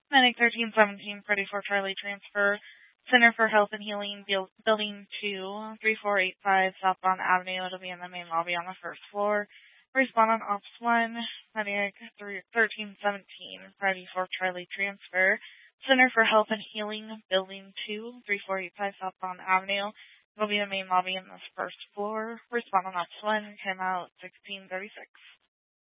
Medic 1317, Ready for Charlie transfer. Center for Health and Healing, Building 2, 3485 Southbound Avenue. It'll be in the main lobby on the first floor. Respond on Ops 1, Medic 1317, Ready for Charlie transfer. Center for Health and Healing, Building 2, 3485 Southbound Avenue. It'll be the main lobby in this first floor. Respond on Ops 1, came out 1636.